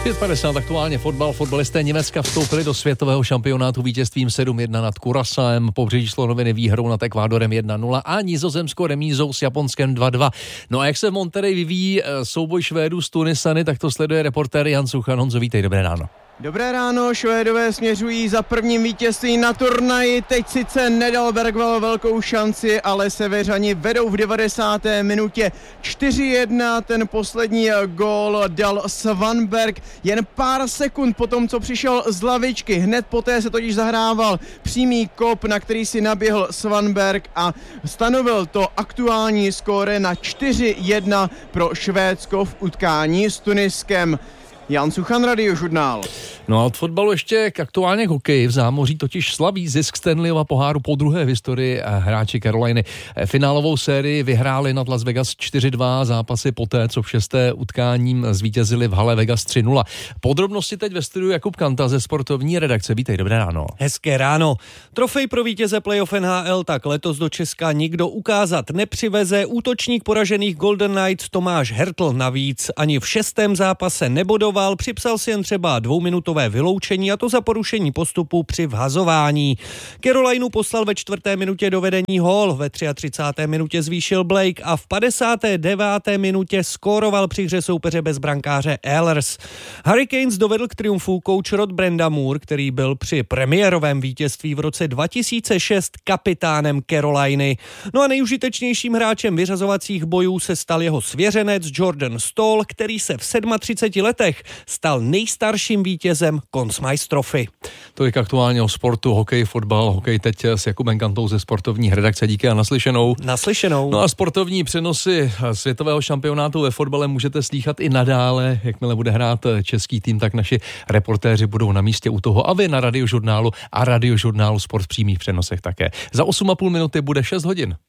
5:50 aktuálně fotbalisté Německa vstoupili do světového šampionátu vítězstvím 7-1 nad Curaçaem, Pobřeží slonoviny výhrou nad Ekvádorem 1-0 a Nizozemsko remízou s Japonskem 2-2. No a jak se v Monterey vyvíjí souboj Švédů s Tunisany, tak to sleduje reportér Jan Suchan. Honzo, vítej, dobré ráno. Dobré ráno, Švédové směřují za prvním vítězství na turnaji. Teď sice nedal Bergvall velkou šanci, ale Severani vedou v 90. minutě 4-1. Ten poslední gól dal Svanberg jen pár sekund po tom, co přišel z lavičky. Hned poté se totiž zahrával přímý kop, na který si naběhl Svanberg a stanovil to aktuální skóre na 4-1 pro Švédsko v utkání s Tuniskem. Jan Suchan, Radiožurnál. No a od fotbalu ještě aktuálně k hokeji. V zámoří totiž slaví zisk Stanleyova poháru po druhé v historii hráči Caroliny. Finálovou sérii vyhráli nad Las Vegas 4-2 zápasy poté, co v 6. utkáním zvítězili v hale Vegas 3-0. Podrobnosti teď ve studiu Jakub Kanta ze sportovní redakce. Vítej, dobré ráno. Hezké ráno. Trofej pro vítěze playoff NHL tak letos do Česka nikdo ukázat nepřiveze. Útočník poražených Golden Knights Tomáš Hertl navíc ani v 6. zápase nebodoval, připsal si jen třeba 2minutové vyloučení, a to za porušení postupu při vhazování. Carolinu poslal ve 4. minutě do vedení Hall, ve 33. minutě zvýšil Blake a v 59. minutě skóroval při hře soupeře bez brankáře Ehlers. Hurricanes dovedl k triumfu kouč Rod Brind'Amour, který byl při premiérovém vítězství v roce 2006 kapitánem Caroliny. No a nejužitečnějším hráčem vyřazovacích bojů se stal jeho svěřenec Jordan Staal, který se v 37 letech stal nejstarším vítězem Conn Smythe Trophy. To je aktuálně o sportu, hokej, fotbal, hokej teď s Jakubem Kantou ze sportovní redakce. Díky a naslyšenou. Naslyšenou. No a sportovní přenosy světového šampionátu ve fotbale můžete slýchat i nadále. Jakmile bude hrát český tým, tak naši reportéři budou na místě u toho, a vy na Radiožurnálu a Radiožurnálu Sport v přímých přenosech také. Za 8,5 minuty bude 6 hodin.